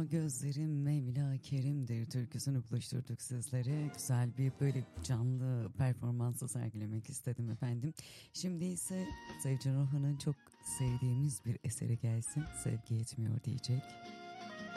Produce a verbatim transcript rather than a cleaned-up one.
gözlerim Mevla Kerim'dir türküsünü buluşturduk sizlere. Güzel bir böyle canlı performansı sergilemek istedim efendim. Şimdi ise Sevcan Orhan'ın çok sevdiğimiz bir eseri gelsin. Sevgi Yetmiyor diyecek.